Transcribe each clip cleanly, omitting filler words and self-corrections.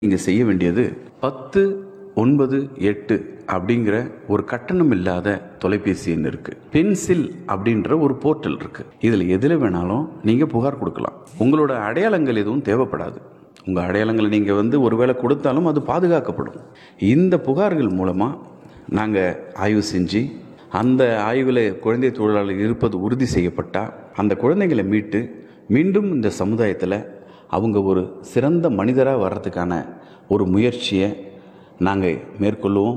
நீங்க செய்ய வேண்டியது 10 9 8 அப்படிங்கிற ஒரு கட்டணம் இல்லாத தொலைபேசி எண் இருக்கு. பென்சில் அப்படின்ற ஒரு போர்ட்டல் இருக்கு. இதுல எதுல வேணாலும் நீங்க புகார் கொடுக்கலாம். உங்களோட அடையாளங்கள் எதுவும் தேவைப்படாது. உங்க அடையாளங்களை நீங்க ஒருவேளை கொடுத்தாலும் அது பாதுகாக்கப்படும். இந்த புகார்கள் மூலமா நாங்க ஆய்வு செஞ்சு அந்த ஆய்வில் குழந்தை தொழிலாளர்கள் இருப்பது உறுதி செய்யப்பட்டா அந்த குழந்தைகளை மீட்டு மீண்டும் இந்த சமுதாயத்தில் அவங்க ஒரு சிறந்த மனிதராக வர்றதுக்கான ஒரு முயற்சியை நாங்கள் மேற்கொள்ளுவோம்.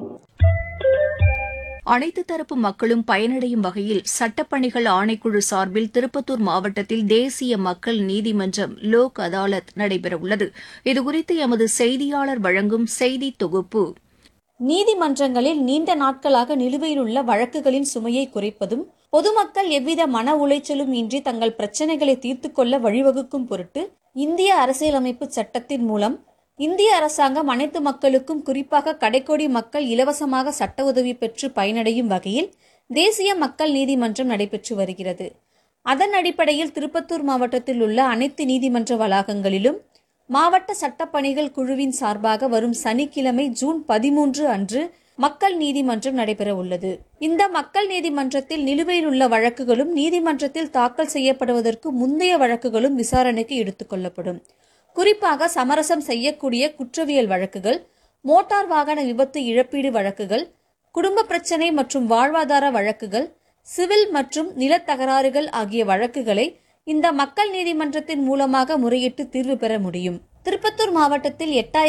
அனைத்து தரப்பு மக்களும் பயனடையும் வகையில் சட்டப்பணிகள் ஆணைக்குழு சார்பில் திருப்பத்தூர் மாவட்டத்தில் தேசிய மக்கள் நீதிமன்றம் லோக் அதாலத் நடைபெறவுள்ளது. இதுகுறித்து எமது செய்தியாளர் வழங்கும் செய்தி தொகுப்பு. நீதிமன்றங்களில் நீண்ட நாட்களாக நிலுவையில் உள்ள வழக்குகளின் சுமையை குறைப்பதும் பொதுமக்கள் எவ்வித மன உளைச்சலும் இன்றி தங்கள் பிரச்சினைகளை தீர்த்துக் கொள்ள வழிவகுக்கும் பொருட்டு இந்திய அரசியலமைப்பு சட்டத்தின் மூலம் இந்திய அரசாங்கம் அனைத்து மக்களுக்கும் குறிப்பாக கடைக்கோடி மக்கள் இலவசமாக சட்ட உதவி பெற்று பயனடையும் வகையில் தேசிய மக்கள் நீதிமன்றம் நடைபெற்று வருகிறது. அதன் அடிப்படையில் திருப்பத்தூர் மாவட்டத்தில் உள்ள அனைத்து நீதிமன்ற வளாகங்களிலும் மாவட்ட சட்டப்பணிகள் குழுவின் சார்பாக வரும் சனிக்கிழமை ஜூன் 13 அன்று மக்கள் நீதிமன்றம் நடைபெற உள்ளது. இந்த மக்கள் நீதிமன்றத்தில் நிலுவையில் உள்ள வழக்குகளும் நீதிமன்றத்தில் தாக்கல் செய்யப்படுவதற்கு முந்தைய வழக்குகளும் விசாரணைக்கு எடுத்துக் கொள்ளப்படும். குறிப்பாக சமரசம் செய்யக்கூடிய குற்றவியல் வழக்குகள், மோட்டார் வாகன விபத்து இழப்பீடு வழக்குகள், குடும்ப பிரச்சினை மற்றும் வாழ்வாதார வழக்குகள், சிவில் மற்றும் நிலத்தகராறுகள் ஆகிய வழக்குகளை இந்த மக்கள் நீதிமன்றத்தின் மூலமாக முறையிட்டு தீர்வு பெற முடியும். திருப்பத்தூர் மாவட்டத்தில்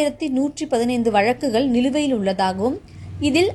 8115 வழக்குகள் நிலுவையில் உள்ளதாகவும் இதில்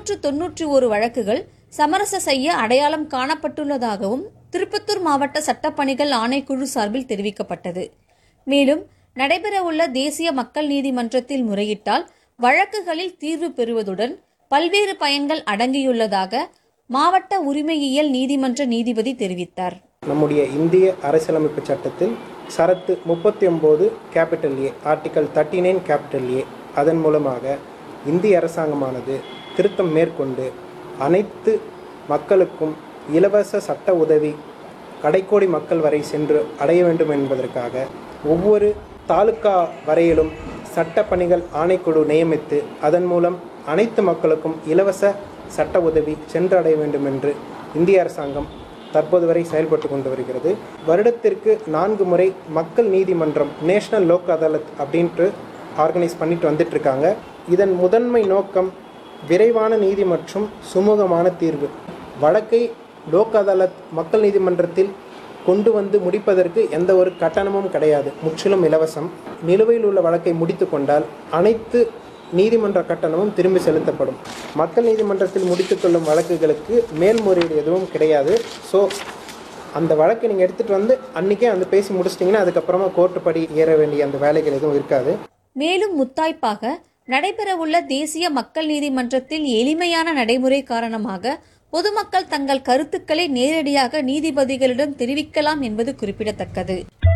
691 வழக்குகள் சமரச செய்ய அடையாளம் காணப்பட்டுள்ளதாகவும் திருப்பத்தூர் மாவட்ட சட்டப்பணிகள் ஆணைக்குழு சார்பில் தெரிவிக்கப்பட்டது. மேலும் நடைபெறவுள்ள தேசிய மக்கள் நீதிமன்றத்தில் முறையிட்டால் வழக்குகளில் தீர்வு பெறுவதுடன் பல்வேறு பயன்கள் அடங்கியுள்ளதாக மாவட்ட உரிமையியல் நீதிமன்ற நீதிபதி தெரிவித்தார். நம்முடைய இந்திய அரசியலமைப்பு சட்டத்தில் சரத்து 39 capital A article 39 capital A அதன் மூலமாக இந்திய அரசாங்கமானது திருத்தம் மேற்கொண்டு அனைத்து மக்களுக்கும் இலவச சட்ட உதவி கடைக்கோடி மக்கள் வரை சென்று அடைய வேண்டும் என்பதற்காக ஒவ்வொரு தாலுகா வரையிலும் சட்ட பணிகள் ஆணைக்குழு நியமித்து அதன் மூலம் அனைத்து மக்களுக்கும் இலவச சட்ட உதவி சென்றடைய வேண்டும் என்று இந்திய அரசாங்கம் தற்போது வரை செயல்பட்டு கொண்டு வருகிறது. வருடத்திற்கு 4 முறை மக்கள் நீதிமன்றம் நேஷனல் லோக் அதாலத் அப்படின்ட்டு ஆர்கனைஸ் பண்ணிட்டு வந்துட்டு இருக்காங்க. இதன் முதன்மை நோக்கம் விரைவான நீதி மற்றும் சுமூகமான தீர்வு. வழக்கை லோக் அதாலத் மக்கள் நீதிமன்றத்தில் கொண்டு வந்து முடிப்பதற்கு எந்த ஒரு கட்டணமும் கிடையாது, முற்றிலும் இலவசம். நிலுவையில் உள்ள வழக்கை முடித்து கொண்டால் அனைத்து நீதிமன்ற கட்டணமும் திரும்பி செலுத்தப்படும். மக்கள் நீதிமன்றத்தில் முடித்துக்கொள்ளும் வழக்குகளுக்கு மேல்முறையீடு எதுவும் கிடையாது. ஸோ அந்த வழக்கை நீங்கள் எடுத்துகிட்டு வந்து அன்றைக்கே பேசி முடிச்சிட்டிங்கன்னா அதுக்கப்புறமா கோர்ட்டு படி ஏற வேண்டிய அந்த வேலைகள் எதுவும் இருக்காது. மேலும் முத்தாய்ப்பாக நடைபெறவுள்ள தேசிய மக்கள் நீதிமன்றத்தில் எளிமையான நடைமுறை காரணமாக பொதுமக்கள் தங்கள் கருத்துக்களை நேரடியாக நீதிபதிகளிடம் தெரிவிக்கலாம் என்பது குறிப்பிடத்தக்கது.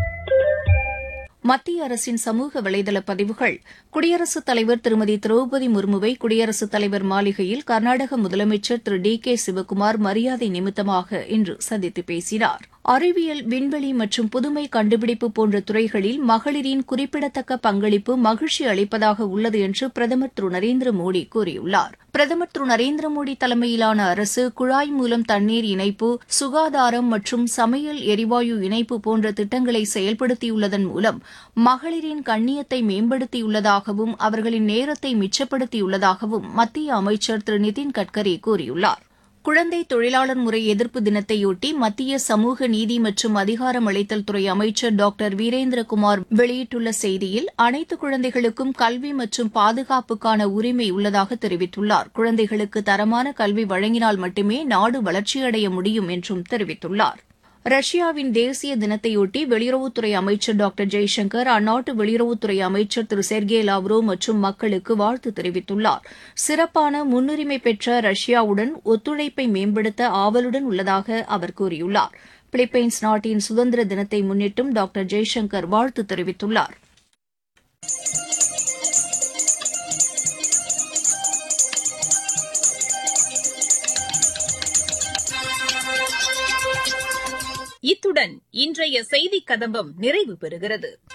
மத்திய அரசின் சமூக வலைதள பதிவுகள். குடியரசுத் தலைவர் திருமதி திரௌபதி முர்முவை குடியரசுத் தலைவர் மாளிகையில் கர்நாடக முதலமைச்சர் திரு டி.கே. சிவக்குமார் மரியாதை நிமித்தமாக இன்று சந்தித்து பேசினார். அறிவியல், விண்வெளி மற்றும் புதுமை கண்டுபிடிப்பு போன்ற துறைகளில் மகளிரின் குறிப்பிடத்தக்க பங்களிப்பு மகிழ்ச்சி அளிப்பதாக உள்ளது என்று பிரதமர் திரு நரேந்திர மோடி கூறியுள்ளார். பிரதமர் திரு நரேந்திர மோடி தலைமையிலான அரசு குழாய் மூலம் தண்ணீர் இணைப்பு, சுகாதாரம் மற்றும் சமையல் எரிவாயு இணைப்பு போன்ற திட்டங்களை செயல்படுத்தியுள்ளதன் மூலம் மகளிரின் கண்ணியத்தை மேம்படுத்தியுள்ளதாகவும் அவர்களின் நேரத்தை மிச்சப்படுத்தியுள்ளதாகவும் மத்திய அமைச்சர் திரு நிதின் கட்கரி கூறியுள்ளார். குழந்தை தொழிலாளர் முறை எதிர்ப்பு தினத்தையொட்டி மத்திய சமூக நீதி மற்றும் அதிகாரமளித்தல் துறை அமைச்சர் டாக்டர் வீரேந்திரகுமார் வெளியிட்டுள்ள செய்தியில் அனைத்து குழந்தைகளுக்கும் கல்வி மற்றும் பாதுகாப்புக்கான உரிமை உள்ளதாக தெரிவித்துள்ளார். குழந்தைகளுக்கு தரமான கல்வி வழங்கினால் மட்டுமே நாடு வளர்ச்சியடைய முடியும் என்றும் தெரிவித்துள்ளார். ரஷ்யாவின் தேசிய தினத்தையொட்டி வெளியுறவுத்துறை அமைச்சர் டாக்டர் ஜெய்சங்கர் அந்நாட்டு வெளியுறவுத்துறை அமைச்சர் திரு செர்கே லாவ்ரோவ் மற்றும் மக்களுக்கு வாழ்த்து தெரிவித்துள்ளார். சிறப்பான முன்னுரிமை பெற்ற ரஷ்யாவுடன் ஒத்துழைப்பை மேம்படுத்த ஆவலுடன் உள்ளதாக அவர் கூறியுள்ளார். பிலிப்பைன்ஸ் நாட்டின் சுதந்திர தினத்தை முன்னிட்டும் டாக்டர் ஜெய்சங்கர் வாழ்த்து தெரிவித்துள்ளார். இத்துடன் இன்றைய செய்திக் கதம்பம் நிறைவு பெறுகிறது.